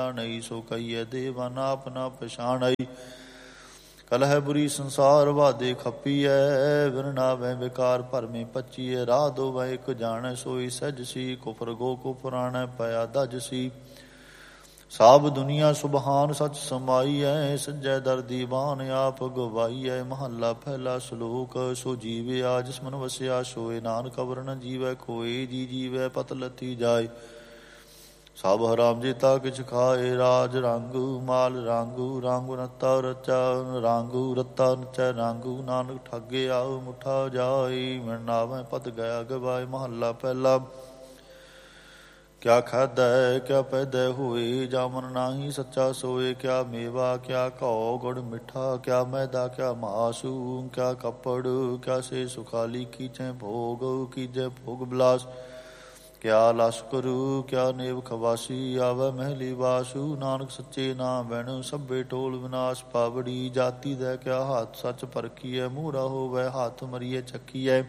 ਨਹੀਂ ਸੋ ਕਹੀਏ ਦੇਵਨ ਆਪ ਨਾ ਪਛਾਣਈ। ਕਲਹਿ ਬੁਰੀ ਸੰਸਾਰ ਵਾਦੇ ਖੱਪੀਐ, ਵਿਰਨਾਵੇਂ ਵਿਕਾਰ ਭਰਮੇ ਪੱਚੀਐ। ਰਾਹ ਦੋਵੈ ਇੱਕ ਜਾਣੈ ਸੋਈ ਸਹਿਜ ਸੀ, ਕੁਫਰ ਗੋ ਕੁਫਰਾਣੈ ਪਿਆ ਦਜ ਸੀ। ਸਭ ਦੁਨੀਆ ਸੁਬਹਾਨ ਸਚ ਸਮਾਈਐ, ਸੱਜੈ ਦਰ ਦੀਵਾਨ ਆਪ ਗਵਾਈਐ। ਮਹੱਲਾ ਪਹਿਲਾ ਸ਼ਲੋਕ ਸੋ ਜੀਵਿਆ ਜਿਸ ਮਨ ਵਸਿਆ ਸੋਏ, ਨਾਨਕ ਅਵਰ ਨ ਜੀਵੈ ਕੋਇ। ਜੀ ਜੀਵੈ ਪਤ ਲੱਥੀ ਜਾਏ, ਸਭ ਹਰਾਮ ਜੀਤਾ ਕਿਛ ਖਾਏ। ਰਾਜ ਰਾਂਗੂ ਮਾਲ ਰਾਂਗੂ, ਰਾਂਗੂ ਰਤਾ ਰਚਾ ਰਾਂਗੂ ਰਤਾ ਨਚੈ ਰਾਂਗੂ। ਨਾਨਕ ਠਾਗੇ ਆਉ ਮੁਠਾ ਜਾਈ, ਮਿਰਨਾਵੇਂ ਪਤ ਗਿਆ ਗਵਾਏ। ਮਹੱਲਾ ਪਹਿਲਾ ਕਿਆ ਖਾਧੈ ਕਿਆ ਪੈਦਾ ਹੋਏ, ਜਾਮਨ ਨਾਹੀ ਸੱਚਾ ਸੋਏ। ਕਿਆ ਮੇਵਾ ਕਿਆ ਘਾਉ ਗੁੜ ਮਿੱਠਾ, ਕਿਆ ਮੈਦਾ ਕਿਆ ਮਾਸੂ। ਕਿਆ ਕੱਪੜ ਕਿਆ ਸੇ ਸੁਖਾਲੀ, ਕੀਚੈ ਭੋਗ ਕੀਜੈ ਭੋਗ ਬਿਲਾਸ। ਕਿਆ ਲਸਕਰੂ ਕਿਆ ਨੇਵ ਖਵਾਸੀ, ਆਵੈ ਮਹਿਲੀ ਵਾਸੂ। ਨਾਨਕ ਸੱਚੇ ਨਾਮ ਬੈਣ ਸਭੇ ਟੋਲ ਵਿਨਾਸ਼ ਪਾਵੜੀ। ਜਾਤੀ ਦਾ ਕਿਆ ਹੱਥ ਸੱਚ ਪਰਖੀਐ, ਮੂਹਰਾ ਹੋਵੈ ਹੱਥ ਮਰੀਏ ਚੱਕੀਐ।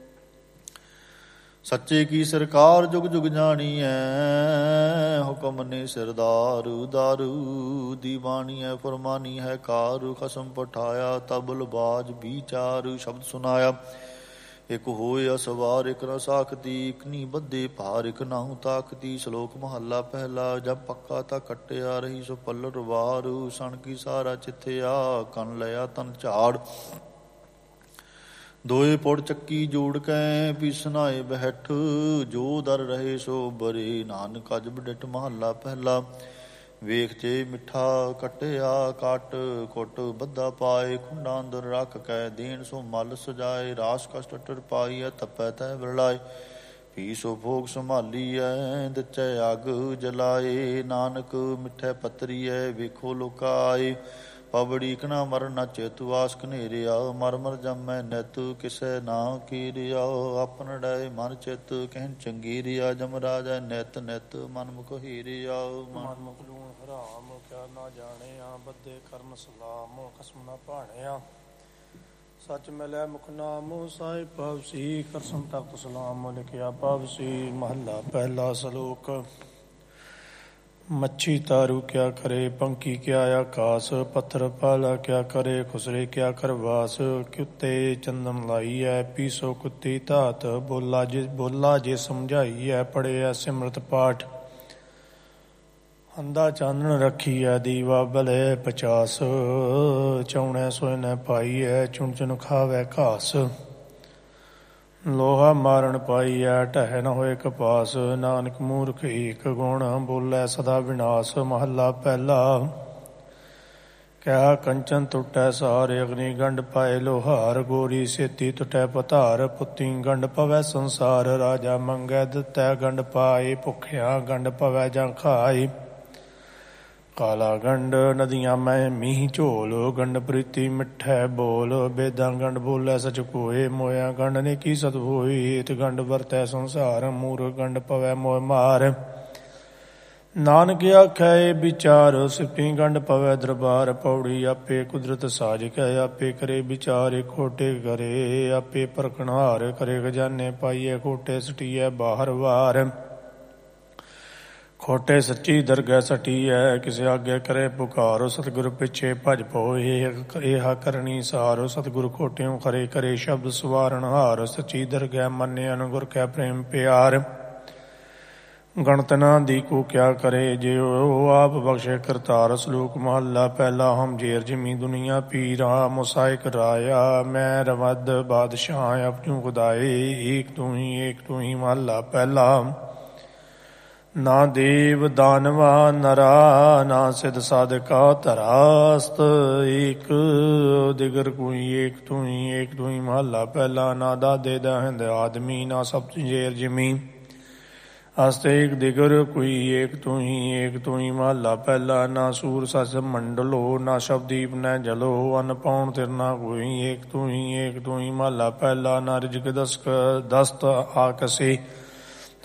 ਸੱਚੇ ਕੀ ਸਰਕਾਰ ਜੁਗ ਜੁਗ ਜਾਣੀਐ, ਹੁਕਮ ਨੇ ਸਿਰਦਾਰੂ ਦਾਰੂ। ਦੀਵਾਨੀ ਹੈ ਫਰਮਾਨੀ ਹੈ ਕਾਰੂ, ਖਸਮ ਪਠਾਇਆ ਤਬਲ ਬਾਜ ਵਿਚਾਰੂ। ਸ਼ਬਦ ਸੁਨਾਇਆ ਇਕ ਹੋਏ ਅਸਵਾਰ, ਇਕ ਨ ਸਾਖਤੀ। ਇਕ ਨੀ ਬੱਧੇ ਭਾਰ, ਇਕ ਨਾਹੂ ਤਾਕਤੀ। ਸ਼ਲੋਕ ਮਹੱਲਾ ਪਹਿਲਾ ਜਬ ਪੱਕਾ ਤਾਂ ਕੱਟਿਆ, ਰਹੀ ਸੋ ਪੱਲਰ ਵਾਰੂ। ਸਣ ਕੀ ਸਾਰਾ ਚਿੱਥਿਆ, ਕੰਨ ਲਿਆ ਤਨ ਝਾੜ। ਦੋਏ ਪੁੜ ਚੱਕੀ ਜੋੜ ਕੈ, ਪੀਸਨਾਏ ਬੈਠ। ਜੋ ਦਰ ਰਹੇ ਸੋ ਬਰੇ, ਨਾਨਕ ਅਜਬ ਡਿਠ। ਮਹੱਲਾ ਪਹਿਲਾ ਵੇਖ ਜੇ ਮਿੱਠਾ ਕੱਟਿਆ ਕੱਟ, ਕੁੱਟ ਬੱਧਾ ਪਾਏ। ਖੁੰਡਾ ਅੰਦਰ ਰੱਖ ਕੈ, ਦੇਣ ਸੋ ਮਲ ਸਜਾਏ। ਰਾਸ ਕਸ਼ਟ ਟਰ ਪਾਈਐ, ਤਪੈ ਤੈ ਵਿਰਲਾਏ। ਪੀ ਸੋ ਭੋਗ ਸੰਭਾਲੀਐ, ਦਿਚੈ ਅੱਗ ਜਲਾਏ। ਨਾਨਕ ਮਿੱਠੇ ਪੱਤਰੀਐ, ਵੇਖੋ ਲੋਕਾਏ। ਪਵੜੀ ਕਨਾ ਮਰ ਨ ਚੇਤੁ, ਆਸ ਘਨੇਰਿਆ। ਮਰ ਮਰ ਜੰਮੈ ਨਿਤ, ਕਿਸੇ ਨਾ ਕੀਰਿਆ। ਆਪਨ ਡੈ ਮਨ ਚਿਤ, ਕਹਿਨ ਚੰਗੀਰਿਆ। ਜਮ ਰਾਜੈ ਨਿਤ ਨਿਤ, ਮਨ ਮੁਖ ਹੀਰਿਆ। ਮਨ ਮੁਖ ਲੂਣ ਹਰਾਮ, ਕਿਆ ਨਾ ਜਾਣਿਆ। ਬੱਧੇ ਕਰਮ ਸਲਾਮ, ਖਸਮ ਨਾ ਭਾਣਿਆ। ਸੱਚ ਮਿਲੈ ਮੁਖ ਨਾਮ, ਸਾਹਿਬ ਪਾਵਸੀ। ਕਰਸਮ ਤਖਤ ਸਲਾਮ, ਲਿਖਿਆ ਪਾਵਸੀ। ਮਹੱਲਾ ਪਹਿਲਾ ਸ਼ਲੋਕ ਮੱਛੀ ਤਾਰੂ ਕਿਆ ਕਰੇ, ਪੰਖੀ ਕਿਆ ਆਕਾਸ। ਪੱਥਰ ਪਾਲਾ ਕਿਆ ਕਰੇ, ਖੁਸਰੇ ਕਿਆ ਕਰਵਾਸ। ਕੁੱਤੇ ਚੰਦਨ ਲਾਈਐ, ਪੀਸੋ ਕੁੱਤੀ ਧਾਤ। ਬੋਲਾ ਜੇ ਸਮਝਾਈਐ, ਪੜਿਐ ਸਿਮਰਤ ਪਾਠ। ਅੰਧਾ ਚਾਨਣ ਰੱਖੀਐ, ਦੀਵਾ ਬਲੇ ਪਚਾਸ। ਚਾਉਣੈ ਸੋਇ ਨ ਪਾਈਐ, ਚੁਣ ਚੁਣ ਖਾਵੈ ਘਾਸ। ਲੋਹਾ ਮਾਰਨ ਪਾਈਐ, ਢਹਿ ਨ ਹੋਏ ਕਪਾਸ। ਨਾਨਕ ਮੂਰਖ ਏਕ ਗੁਣ, ਬੋਲੇ ਸਦਾ ਵਿਨਾਸ਼। ਮਹੱਲਾ ਪਹਿਲਾ ਕਿਆ ਕੰਚਨ ਟੁੱਟੈ ਸਾਰ, ਅਗਨੀ ਗੰਢ ਪਾਏ ਲੋਹਾਰ। ਗੋਰੀ ਸੇਤੀ ਟੁੱਟੈ ਪਧਾਰ, ਪੁੱਤੀ ਗੰਢ ਪਵੈ ਸੰਸਾਰ। ਰਾਜਾ ਮੰਗੈ ਦਿੱਤੈ ਗੰਢ ਪਾਏ, ਭੁੱਖਿਆ ਗੰਢ ਪਵੈ ਜਾਂ ਖਾਏ। ਕਾਲਾ ਗੰਢ ਨਦੀਆਂ ਮੈਂ ਮੀਂਹ ਝੋਲ, ਗੰਢ ਪ੍ਰੀਤੀ ਮਿੱਠੈ ਬੋਲ। ਬੇਦਾਂ ਗੰਢ ਬੋਲੇ ਸਚ ਕੋਏ, ਮੋਇਆ ਗੰਢ ਨੇ ਕੀ ਸਤ ਹੋਈ। ਏਤ ਗੰਢ ਵਰਤੈ ਸੰਸਾਰ, ਮੂਰਖ ਗੰਢ ਪਵੈ ਮੋਹ ਮਾਰ। ਨਾਨਕ ਆਖੈ ਵਿਚਾਰ, ਸਿਫਤੀ ਗੰਢ ਪਵੈ ਦਰਬਾਰ। ਪੌੜੀ ਆਪੇ ਕੁਦਰਤ ਸਾਜ ਕੈ, ਆਪੇ ਕਰੇ ਵਿਚਾਰ। ਖੋਟੇ ਕਰੇ ਆਪੇ ਪਰਖਣਹਾਰ, ਕਰੇ ਖਜ਼ਾਨੇ ਪਾਈਐ। ਖੋਟੇ ਸਟੀਐ ਬਾਹਰ ਵਾਰ, ਖੋਟੇ ਸੱਚੀ ਦਰਗਹਿ ਸਟੀਐ। ਕਿਸੇ ਆਗੇ ਕਰੇ ਪੁਕਾਰੋ, ਸਤਿਗੁਰ ਪਿੱਛੇ ਭਜ ਪੋਏ। ਇਹ ਕਰਨੀ ਸਾਰੋ, ਸਤਿਗੁਰ ਖੋਟਿਓ ਖਰੇ ਕਰੇ ਸ਼ਬਦ ਸਵਾਰਨ ਹਾਰ। ਸੱਚੀ ਦਰਗਹਿ ਮੰਨਿਆ, ਗੁਰ ਕੈ ਪ੍ਰੇਮ ਪਿਆਰ। ਗਣਤ ਨਾ ਦੀ ਕੋ ਕਿਆ ਕਰੇ, ਜੇ ਉਹ ਆਪ ਬਖਸ਼ੇ ਕਰਤਾਰ। ਸ਼ਲੋਕ ਮਹੱਲਾ ਪਹਿਲਾ ਹਮ ਜੇਰ ਜਿਮੀ ਦੁਨੀਆ ਪੀਰਾ। ਮੁਸਾਇਕ ਰਾਇਆ ਮੈਂ ਰਵਦ ਬਾਦਸ਼ਾਹ, ਅਪਜੂ ਖੁਦਾਏ। ਏਕ ਤੂੰ ਹੀ ਮਹੱਲਾ ਪਹਿਲਾ ਨਾ ਦੇਵ ਦਾਨਵਾ ਨਰਾ, ਨਾ ਸਿਧ ਸਾਧਕਾ ਧਰਾਸਤ। ਏਕ ਦਿਗਰ ਕੋਈ, ਏਕ ਤੂੰ ਹੀ ਮਹੱਲਾ ਪਹਿਲਾ ਨਾ ਦਾਦੇ ਦਹਿੰਦ ਆਦਮੀ, ਨਾ ਸਭ ਜੇਰ ਜਿਮੀ ਅਸਤੇ। ਏਕ ਦਿਗਰ ਕੋਈ, ਏਕ ਤੂੰ ਹੀ ਮਹੱਲਾ ਪਹਿਲਾ ਨਾ ਸੂਰ ਸਸ ਮੰਡਲੋ, ਨਾ ਸ਼ਬਦੀਪ ਨ ਜਲੋ। ਅਨ ਪਾਉਣ ਤਿਰਨਾ ਕੋਈ, ਏਕ ਤੂੰ ਹੀ ਮਹੱਲਾ ਪਹਿਲਾ ਨਾ ਰਿਜਕ ਦਸਤ ਆਕਸੇ।